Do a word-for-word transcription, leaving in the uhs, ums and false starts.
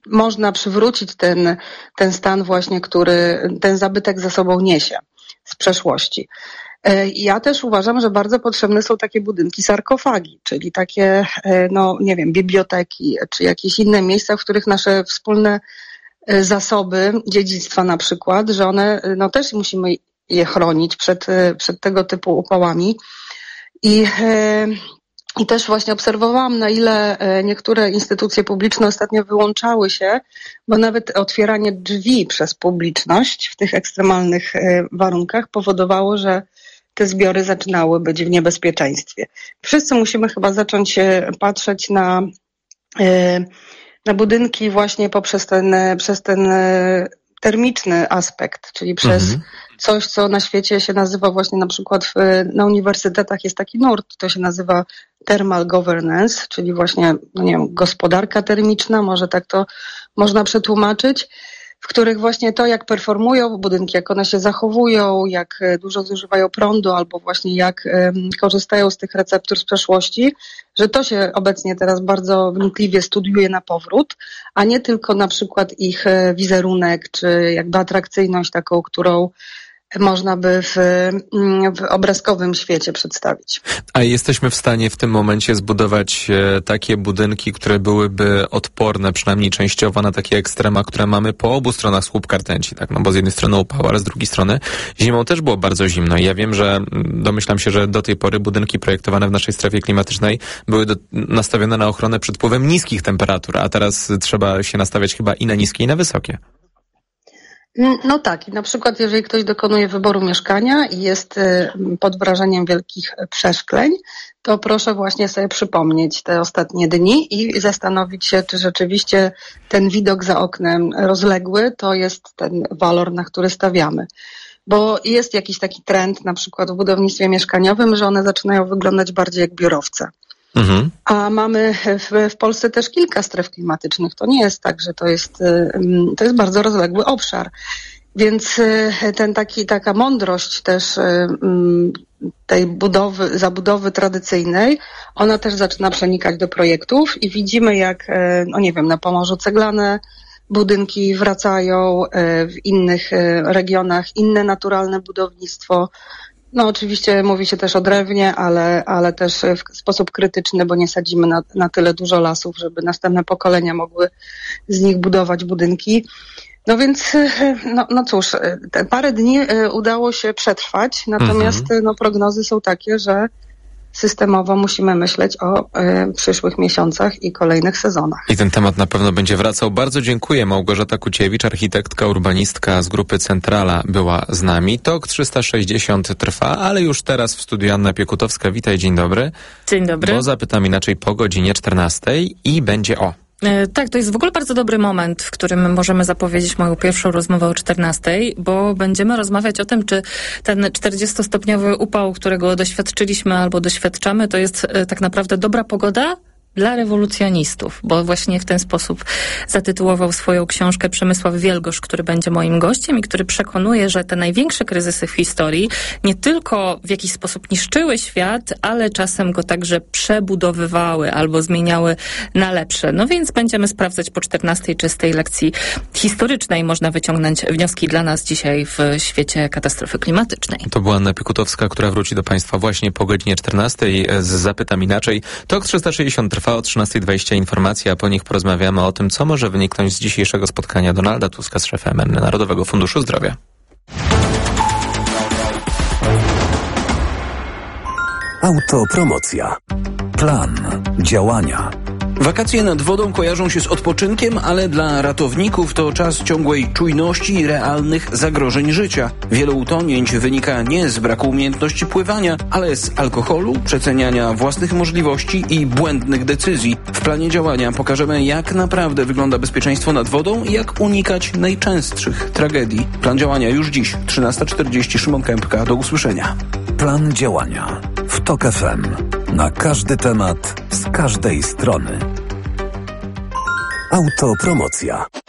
można przywrócić ten, ten stan właśnie, który ten zabytek ze sobą niesie z przeszłości. Ja też uważam, że bardzo potrzebne są takie budynki sarkofagi, czyli takie, no nie wiem, biblioteki, czy jakieś inne miejsca, w których nasze wspólne zasoby dziedzictwa na przykład, że one, no też musimy je chronić przed, przed tego typu upałami. I, I też właśnie obserwowałam, na ile niektóre instytucje publiczne ostatnio wyłączały się, bo nawet otwieranie drzwi przez publiczność w tych ekstremalnych warunkach powodowało, że te zbiory zaczynały być w niebezpieczeństwie. Wszyscy musimy chyba zacząć patrzeć na, na budynki właśnie poprzez ten, przez ten termiczny aspekt, czyli przez mhm. coś, co na świecie się nazywa właśnie na przykład w, na uniwersytetach jest taki nurt, to się nazywa thermal governance, czyli właśnie, no nie wiem, gospodarka termiczna, może tak to można przetłumaczyć, w których właśnie to, jak performują budynki, jak one się zachowują, jak dużo zużywają prądu, albo właśnie jak um, korzystają z tych receptur z przeszłości, że to się obecnie teraz bardzo wnikliwie studiuje na powrót, a nie tylko na przykład ich wizerunek, czy jakby atrakcyjność taką, którą można by w, w obrazkowym świecie przedstawić. A jesteśmy w stanie w tym momencie zbudować e, takie budynki, które byłyby odporne, przynajmniej częściowo, na takie ekstrema, które mamy po obu stronach słupka rtęci, tak? No bo z jednej strony upał, ale z drugiej strony zimą też było bardzo zimno i ja wiem, że domyślam się, że do tej pory budynki projektowane w naszej strefie klimatycznej były do, nastawione na ochronę przed wpływem niskich temperatur, a teraz trzeba się nastawiać chyba i na niskie, i na wysokie. No tak, i na przykład jeżeli ktoś dokonuje wyboru mieszkania i jest pod wrażeniem wielkich przeszkleń, to proszę właśnie sobie przypomnieć te ostatnie dni i zastanowić się, czy rzeczywiście ten widok za oknem rozległy to jest ten walor, na który stawiamy. Bo jest jakiś taki trend na przykład w budownictwie mieszkaniowym, że one zaczynają wyglądać bardziej jak biurowce. Mhm. A mamy w, w Polsce też kilka stref klimatycznych. To nie jest tak, że to jest, to jest bardzo rozległy obszar. Więc ten taki, taka mądrość też tej budowy, zabudowy tradycyjnej, ona też zaczyna przenikać do projektów i widzimy, jak, no nie wiem, na Pomorzu ceglane budynki wracają, w innych regionach inne naturalne budownictwo. No oczywiście mówi się też o drewnie, ale, ale też w sposób krytyczny, bo nie sadzimy na, na tyle dużo lasów, żeby następne pokolenia mogły z nich budować budynki. No więc, no, no cóż, te parę dni udało się przetrwać, natomiast mhm. no, prognozy są takie, że systemowo musimy myśleć o y, przyszłych miesiącach i kolejnych sezonach. I ten temat na pewno będzie wracał. Bardzo dziękuję. Małgorzata Kuciewicz, architektka, urbanistka z grupy Centrala była z nami. Tok trzysta sześćdziesiąt trwa, ale już teraz w studiu Anna Piekutowska. Witaj, dzień dobry. Dzień dobry. Bo zapytam inaczej po godzinie czternastej i będzie o... Tak, to jest w ogóle bardzo dobry moment, w którym możemy zapowiedzieć moją pierwszą rozmowę o czternastej, bo będziemy rozmawiać o tym, czy ten czterdziestostopniowy upał, którego doświadczyliśmy albo doświadczamy, to jest tak naprawdę dobra pogoda dla rewolucjonistów, bo właśnie w ten sposób zatytułował swoją książkę Przemysław Wielgosz, który będzie moim gościem i który przekonuje, że te największe kryzysy w historii nie tylko w jakiś sposób niszczyły świat, ale czasem go także przebudowywały albo zmieniały na lepsze. No więc będziemy sprawdzać po czternastej, czy z tej lekcji historycznej można wyciągnąć wnioski dla nas dzisiaj w świecie katastrofy klimatycznej. To była Anna Piekutowska, która wróci do Państwa właśnie po godzinie czternastej z Zapytam Inaczej. Tok trzysta sześćdziesiąt trwa o trzynastej dwadzieścia informacja, a po nich porozmawiamy o tym, co może wyniknąć z dzisiejszego spotkania Donalda Tuska z szefem Narodowego Funduszu Zdrowia. Autopromocja. Plan działania. Wakacje nad wodą kojarzą się z odpoczynkiem, ale dla ratowników to czas ciągłej czujności i realnych zagrożeń życia. Wiele utonięć wynika nie z braku umiejętności pływania, ale z alkoholu, przeceniania własnych możliwości i błędnych decyzji. W planie działania pokażemy, jak naprawdę wygląda bezpieczeństwo nad wodą i jak unikać najczęstszych tragedii. Plan działania już dziś, trzynasta czterdzieści, Szymon Kępka. Do usłyszenia. Plan działania w Tok F M. Na każdy temat, z każdej strony. Autopromocja.